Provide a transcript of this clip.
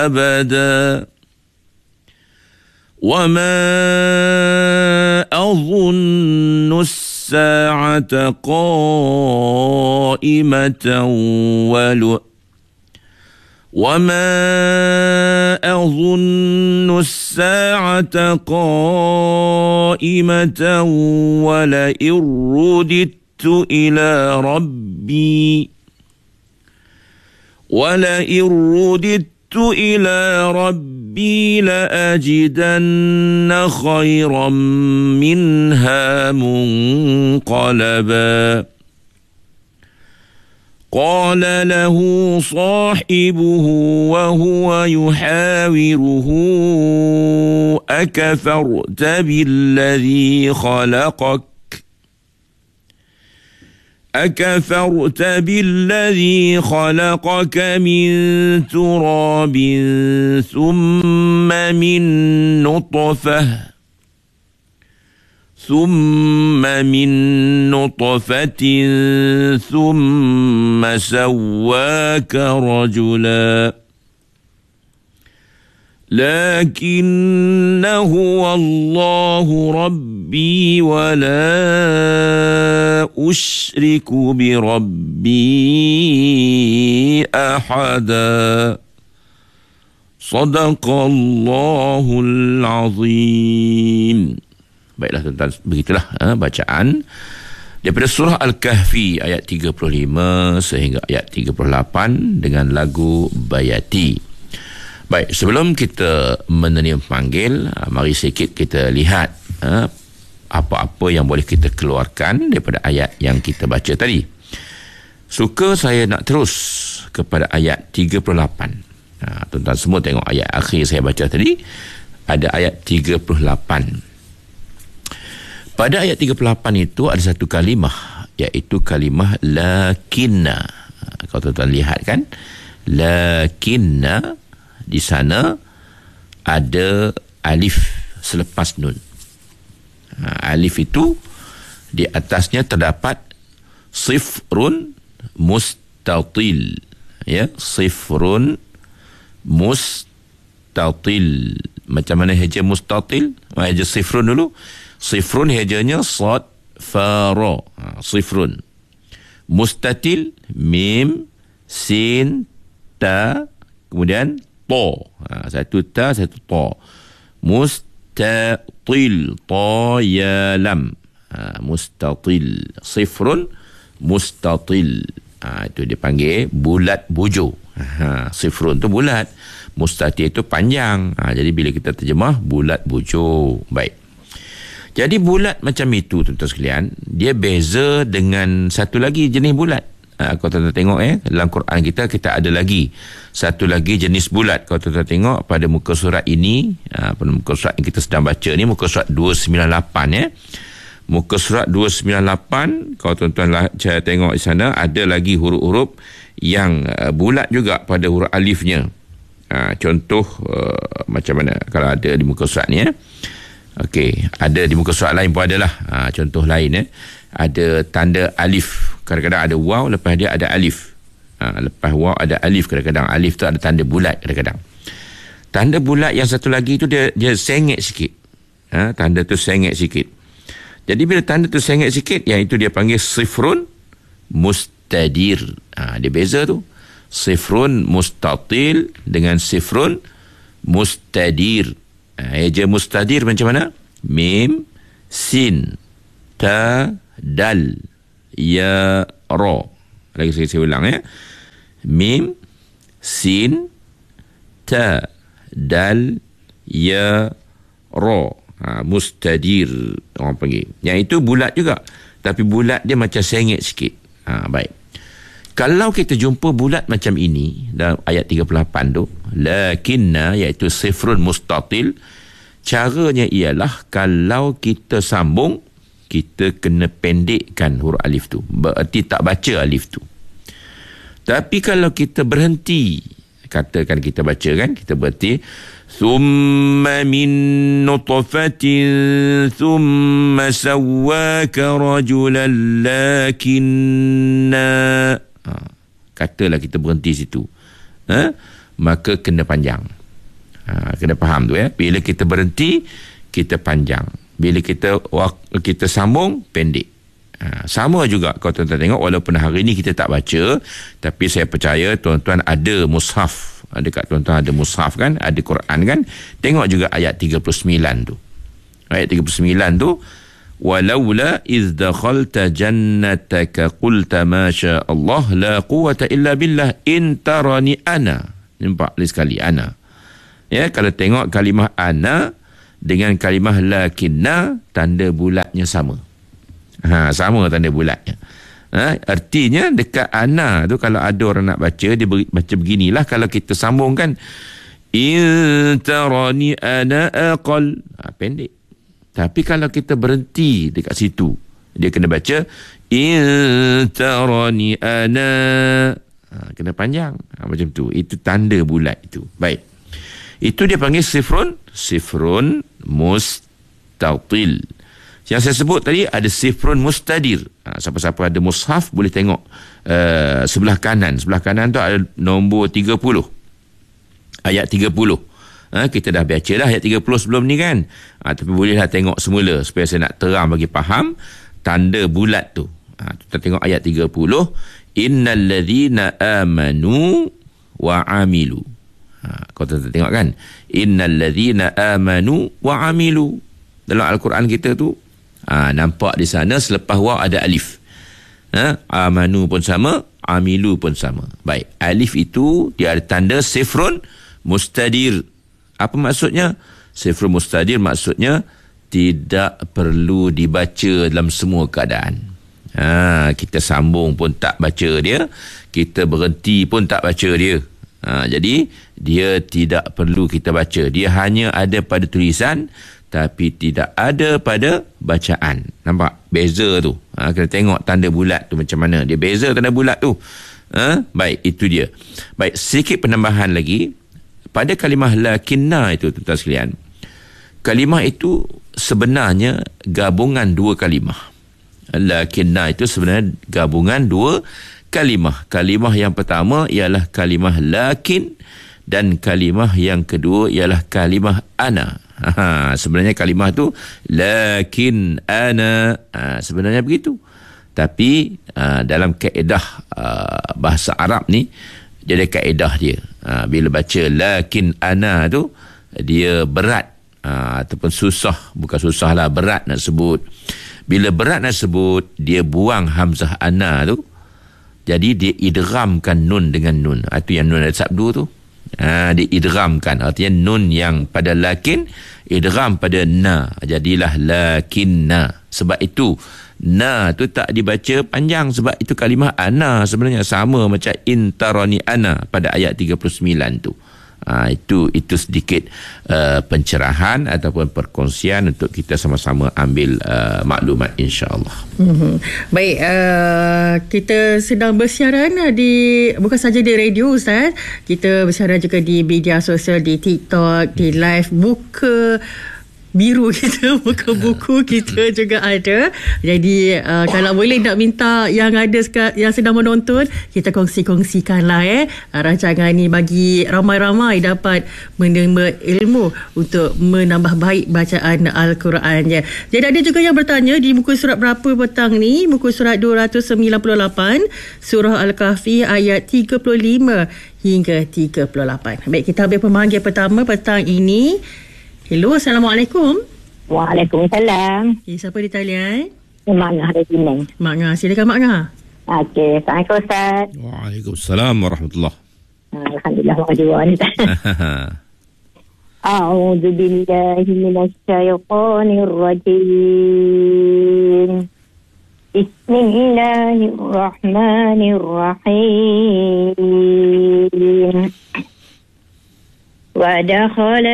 أبدا وما أظن الساعة قائمة وما أظن الساعة قائمة ولئن رددت إلى ربي لأجدن خيرا منها منقلبا قال له صاحبه وهو يحاوره أكفرت بالذي خلقك من تراب ثم من نطفة ثم سواك رجلا لكن هو الله ربي ولا أشرك بربي أحدا صدق الله العظيم. Baiklah tuan-tuan, begitulah bacaan daripada surah Al-Kahfi ayat 35 sehingga ayat 38 dengan lagu Bayati. Baik, sebelum kita menerima panggil, mari sikit kita lihat apa-apa yang boleh kita keluarkan daripada ayat yang kita baca tadi. Suka saya nak terus kepada ayat 38. Tuan-tuan semua tengok ayat akhir saya baca tadi, ada ayat 38. Pada ayat 38 itu ada satu kalimah, iaitu kalimah lakinna. Kalau tuan-tuan lihat kan, lakinna di sana ada alif selepas nun. Alif itu di atasnya terdapat sifrun mustatil, ya, sifrun mustatil. Macam mana heja mustatil? Heja sifrun dulu. Sifrun hejanya sad fa ra. Sifrun. Mustatil mim sin ta kemudian ta. Satu ta satu ta. Mustatil ta ya lam. Mustatil. Sifrun mustatil. Itu dipanggil bulat bujo. Sifrun tu bulat, mustatil itu panjang. Jadi bila kita terjemah bulat bujo. Baik. Jadi bulat macam itu tuan-tuan sekalian, dia beza dengan satu lagi jenis bulat. Kalau tuan-tuan tengok dalam Quran kita ada lagi satu lagi jenis bulat. Kalau tuan-tuan tengok pada muka surat ini, pada muka surat yang kita sedang baca ni, muka surat 298 Muka surat 298, kalau tuan-tuan tengok di sana ada lagi huruf-huruf yang bulat juga pada huruf alifnya. Contoh macam mana kalau ada di muka surat ni Okey, ada di muka surat lain pun adalah contoh lain ada tanda alif, kadang-kadang ada waw, lepas dia ada alif. Lepas waw ada alif, kadang-kadang alif tu ada tanda bulat kadang-kadang. Tanda bulat yang satu lagi tu dia sengit sikit. Tanda tu sengit sikit. Jadi bila tanda tu sengit sikit, yang itu dia panggil sifrun mustadir. Dia beza tu. Sifrun mustatil dengan sifrun mustadir. Eja mustadir macam mana? Mim, sin, ta, dal, ya, ra. Lagi saya ulang Mim, sin, ta, dal, ya, ra. Mustadir orang panggil. Yang itu bulat juga, tapi bulat dia macam sengit sikit. Baik. Kalau kita jumpa bulat macam ini dalam ayat 38 tu, lakinna, iaitu sifrun mustatil, caranya ialah kalau kita sambung, kita kena pendekkan huruf alif tu. Berarti tak baca alif tu. Tapi kalau kita berhenti, katakan kita baca kan, kita berhenti, thumma min nutfatin thumma sawwaka rajulan lakinna. Katalah kita berhenti situ. maka kena panjang. Kena faham tu ya. Bila kita berhenti, kita panjang. Bila kita sambung, pendek. Sama juga kalau tuan-tuan tengok, walaupun hari ni kita tak baca, tapi saya percaya tuan-tuan ada mushaf. Dekat tuan-tuan ada mushaf kan, ada Quran kan. Tengok juga ayat 39 tu. Ayat 39 tu, walaula iz dakhalta jannataka qulta ma sya Allah la quwwata illa billah in tarani ana. Nampak sekali ana. Ya, kalau tengok kalimah ana dengan kalimah lakinna, tanda bulatnya sama. Sama tanda bulatnya. Artinya dekat ana tu, kalau ada orang nak baca, dia baca beginilah. Kalau kita sambungkan, in tarani ana aqal, pendek. Tapi kalau kita berhenti dekat situ, dia kena baca in tarani ana, kena panjang. Macam tu. Itu tanda bulat itu. Baik. Itu dia panggil sifrun mustatil. Yang saya sebut tadi ada sifrun mustadir. Siapa-siapa ada mushaf boleh tengok sebelah kanan. Sebelah kanan tu ada nombor 30. Ayat 30. Kita dah baca dah ayat 30 sebelum ni kan. Tapi bolehlah tengok semula supaya saya nak terang bagi faham tanda bulat tu. Kita tengok ayat 30. Innal ladzina amanu wa amilu. Kau tengok kan. Innal ladzina amanu wa amilu. Dalam Al-Quran kita tu nampak di sana selepas waw ada alif. Amanu pun sama, amilu pun sama. Baik, alif itu dia ada tanda sifrun mustadir. Apa maksudnya? Sifrun mustadir maksudnya tidak perlu dibaca dalam semua keadaan. Kita sambung pun tak baca dia, kita berhenti pun tak baca dia. Jadi dia tidak perlu kita baca. Dia hanya ada pada tulisan tapi tidak ada pada bacaan. Nampak beza tu. Kena tengok tanda bulat tu macam mana. Dia beza tanda bulat tu. Baik, itu dia. Baik, sedikit penambahan lagi. Pada kalimah lakinna itu, tuan-tuan sekalian, kalimah itu sebenarnya gabungan dua kalimah. Lakinna itu sebenarnya gabungan dua kalimah. Kalimah yang pertama ialah kalimah lakin, dan kalimah yang kedua ialah kalimah ana. Sebenarnya kalimah tu lakin ana, sebenarnya begitu. Tapi dalam kaedah bahasa Arab ni, dia ada kaedah dia. Bila baca lakin ana tu, dia berat ataupun susah. Bukan susah lah, berat nak sebut. Bila berat nak sebut, dia buang hamzah ana tu, jadi dia idghamkan nun dengan nun. Itu yang nun ada sabdu tu. Diidghamkan, artinya nun yang pada lakin idgham pada na, jadilah lakinna. Sebab itu na tu tak dibaca panjang, sebab itu kalimah ana sebenarnya sama macam intarani ana pada ayat 39 tu. Itu sedikit pencerahan ataupun perkongsian untuk kita sama-sama ambil maklumat, insya-Allah. Baik, kita sedang bersiaran bukan saja di radio, Ustaz. Kita bersiaran juga di media sosial, di TikTok, di live buka biru kita, buka buku kita juga ada. Jadi kalau boleh nak minta yang ada yang sedang menonton, kita kongsi-kongsikanlah rancangan ni bagi ramai-ramai dapat menerima ilmu untuk menambah baik bacaan Al-Qurannya. Jadi ada juga yang bertanya di muka surat berapa petang ni? Muka surat 298, surah Al-Kahfi ayat 35 hingga 38. Baik, kita ambil pemanggil pertama petang ini. Hello, Assalamualaikum. Waalaikumsalam. Siapa di talian? Mak Ngah dari Penang. Mak Ngah, silakan Mak Ngah. Okey, Assalamualaikum Ustaz. Waalaikumsalam warahmatullahi. Alhamdulillah, makasih ni Ustaz. A'udzu billahi minasy syaithanir rajim. Bismillahirrahmanirrahim. Wa dakhala